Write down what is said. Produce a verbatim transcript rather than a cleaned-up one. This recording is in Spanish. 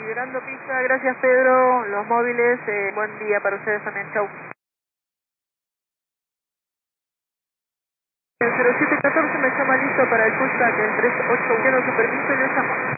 Liberando pista, gracias Pedro, los móviles, eh, buen día para ustedes también, chau. El cero siete catorce me llama listo para el pushback, el tres ocho uno, su permiso, yo llamo.